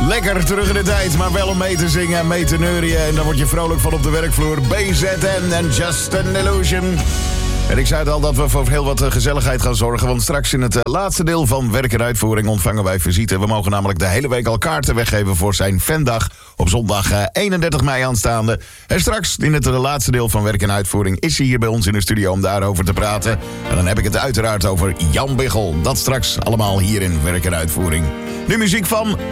Lekker terug in de tijd, maar wel om mee te zingen en mee te neurien. En dan word je vrolijk van op de werkvloer. BZN en Just an Illusion. En ik zei het al dat we voor heel wat gezelligheid gaan zorgen. Want straks in het laatste deel van Werk en Uitvoering ontvangen wij visite. We mogen namelijk de hele week al kaarten weggeven voor zijn fandag op zondag 31 mei aanstaande. En straks in het laatste deel van Werk en Uitvoering is hij hier bij ons in de studio om daarover te praten. En dan heb ik het uiteraard over Jan Biggel. Dat straks allemaal hier in Werk en Uitvoering. Nu muziek van